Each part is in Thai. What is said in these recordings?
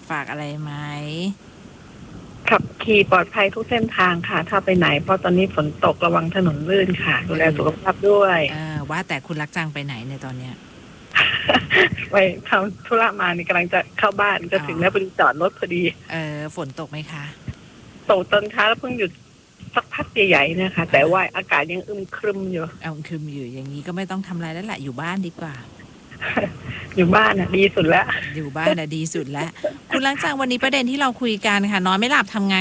ฝากอะไรไหมขับขี่ปลอดภัยทุกเส้นทางค่ะถ้าไปไหนเพราะตอนนี้ฝนตกระวังถนนลื่นค่ะดูแลสุขภาพด้วยว่าแต่คุณรักจังไปไหนในตอนเนี้ยไปทำธุระมานี่กำลังจะเข้าบ้านจะถึงแล้วพอดีจอดรถพอดีฝนตกไหมคะตกตอนเช้าแล้วเพิ่งหยุดสักพักใหญ่ๆนะคะแต่ว่าอากาศยังอึมครึมอยู่ครึมอยู่อย่างนี้ก็ไม่ต้องทำอะไรแล้วแหละอยู่บ้านดีกว่าอยู่บ้านน่ะดีสุดแล้วอยู่บ้านน่ะดีสุดแล้วคุณรักจังวันนี้ประเด็นที่เราคุยกันค่ะนอนไม่หลับทำไง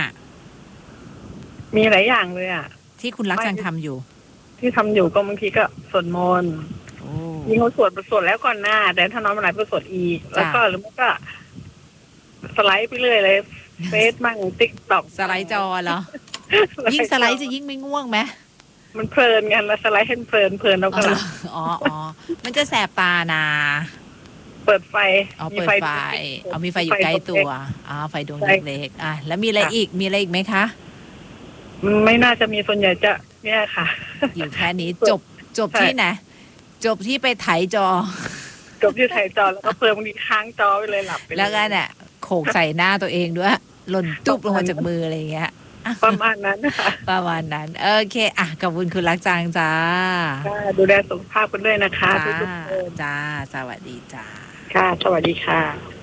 มีหลายอย่างเลยที่คุณรักจังทำอยู่ที่ทำอยู่ก็บางทีก็สวดมนต์มีเขาสวดแล้วก่อนหน้าแต่ถ้านอนไม่หลับก็สวดอีกแล้วก็หรือไม่ก็สไลด์ไปเรื่อยเลยเฟซมั่งติ๊กต็อกสไลด์จอเหรอยิ่งสไลด์จะยิ่งไม่ง่วงไหมมันเพลินกันแล้วสไลด์ให้เพลินเราก็มันจะแสบตานะเปิดไฟมีไฟมีไฟอยู่ใกล้ตัวไฟดวงเล็กๆแล้วมีอะไรอีกไหมคะไม่น่าจะมีส่วนใหญ่จะเนี่ยค่ะอยู่แค่นี้จบที่ไหนจบที่ไปไถจอแล้วก็เพลินบางทีค้างจอไปเลยหลับไปแล้วกันโขกใส่หน้าตัวเองด้วยหล่นตุ๊บลงมาจากมืออะไรอย่างเงี้ยประมาณนั้นนะคะประมาณนั้นโอเคขอบคุณคุณรักจังจ้าดูแลสุขภาพกันด้วยนะคะทุกคนจ้าสวัสดีจ้าค่ะสวัสดีค่ะ